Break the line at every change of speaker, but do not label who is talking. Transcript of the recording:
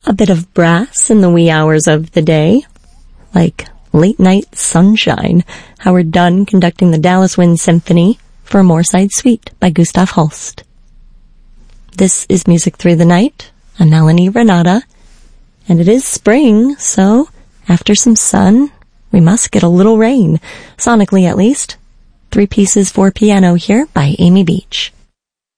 A bit of brass in the wee hours of the day, like Late Night Sunshine, Howard Dunn conducting the Dallas Wind Symphony for a Moorside Suite by Gustav Holst. This is Music Through the Night. I'm Melanie Renata, and it is spring, so after some sun, we must get a little rain, sonically at least. 3 Pieces for Piano here by Amy Beach.